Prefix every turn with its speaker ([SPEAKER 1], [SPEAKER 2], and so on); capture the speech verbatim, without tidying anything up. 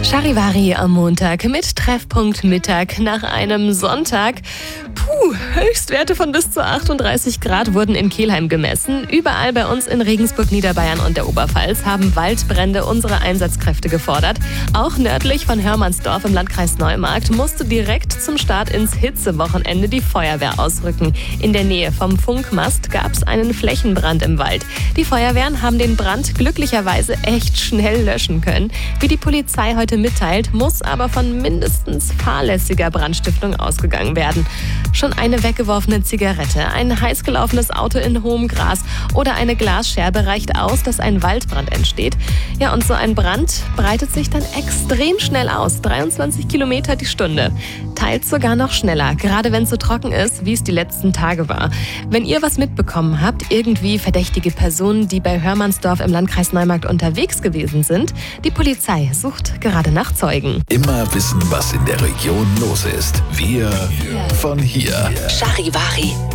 [SPEAKER 1] Charivari am Montag mit Treffpunkt Mittag nach einem Sonntag. Puh, Höchstwerte von bis zu achtunddreißig Grad wurden in Kelheim gemessen. Überall bei uns in Regensburg, Niederbayern und der Oberpfalz haben Waldbrände unsere Einsatzkräfte gefordert. Auch nördlich von Hörmannsdorf im Landkreis Neumarkt musste direkt zum Start ins Hitzewochenende die Feuerwehr ausrücken. In der Nähe vom Funkmast gab es einen Flächenbrand im Wald. Die Feuerwehren haben den Brand glücklicherweise echt schnell löschen können. Wie die Polizei heute mitteilt, muss aber von mindestens fahrlässiger Brandstiftung ausgegangen werden. Schon eine weggeworfene Zigarette, ein heiß gelaufenes Auto in hohem Gras oder eine Glasscherbe reicht aus, dass ein Waldbrand entsteht. Ja, und so ein Brand breitet sich dann extrem schnell aus, dreiundzwanzig Kilometer die Stunde. Teils sogar noch schneller, gerade wenn es so trocken ist, wie es die letzten Tage war. Wenn ihr was mitbekommen habt, irgendwie verdächtige Personen, die bei Hörmannsdorf im Landkreis Neumarkt unterwegs gewesen sind, die Polizei sucht gerade nach Zeugen.
[SPEAKER 2] Immer wissen, was in der Region los ist. Wir von hier.
[SPEAKER 3] Charivari.